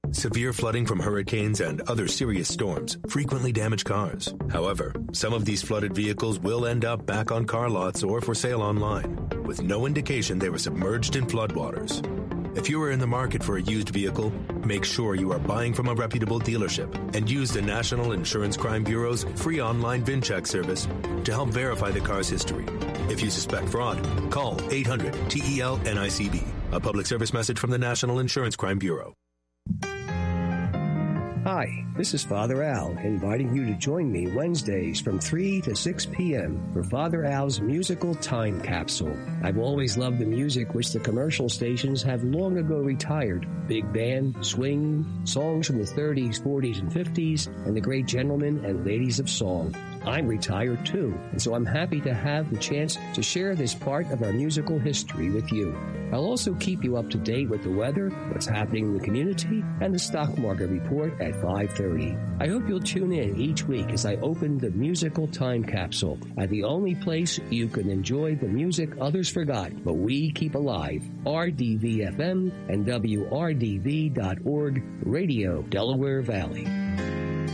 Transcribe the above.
Severe flooding from hurricanes and other serious storms frequently damage cars. However, some of these flooded vehicles will end up back on car lots or for sale online, with no indication they were submerged in floodwaters. If you are in the market for a used vehicle, make sure you are buying from a reputable dealership and use the National Insurance Crime Bureau's free online VIN check service to help verify the car's history. If you suspect fraud, call 800-TEL-NICB, a public service message from the National Insurance Crime Bureau. Hi, this is Father Al, inviting you to join me Wednesdays from 3 to 6 p.m. for Father Al's Musical Time Capsule. I've always loved the music which the commercial stations have long ago retired. Big band, swing, songs from the 30s, 40s, and 50s, and the great gentlemen and ladies of song. I'm retired too, and so I'm happy to have the chance to share this part of our musical history with you. I'll also keep you up to date with the weather, what's happening in the community, and the stock market report at 5:30. I hope you'll tune in each week as I open the Musical Time Capsule at the only place you can enjoy the music others forgot, but we keep alive. RDV-FM and WRDV.org, Radio Delaware Valley.